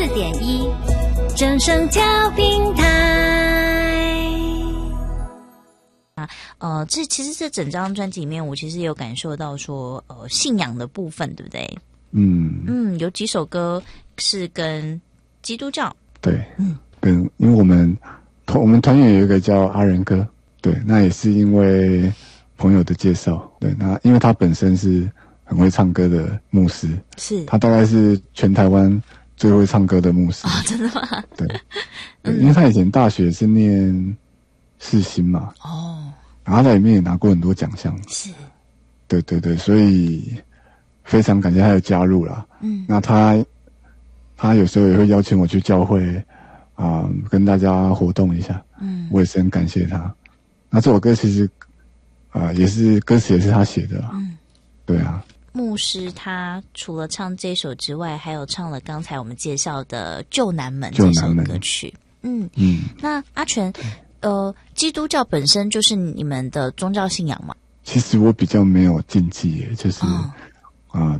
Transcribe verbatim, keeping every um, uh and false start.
四点一，正声调频台。 呃，这其实这整张专辑里面，我其实有感受到说，呃，信仰的部分，对不对？ 嗯嗯，有几首歌是跟基督教， 对， 嗯， 跟因为我们我们团员有一个叫阿仁哥，对，那也是因为朋友的介绍，对，那因为他本身是很会唱歌的牧师， 是他大概是全台湾最会唱歌的牧师啊、哦，真的吗？ 对，对，因为他以前大学是念世新嘛， 哦， 然后他在里面也拿过很多奖项， 是， 对对对，所以非常感谢他的加入啦。 嗯， 那他他有时候也会邀请我去教会啊、呃，跟大家活动一下， 嗯， 我也是很感谢他。那这首歌其实啊、呃，也是歌词也是他写的啦， 嗯， 对啊。 牧师他除了唱这首之外，还有唱了刚才我们介绍的《救南门》这首歌曲。嗯嗯，那阿全，呃，基督教本身就是你们的宗教信仰吗？ 其实我比较没有禁忌耶，就是啊、 哦呃，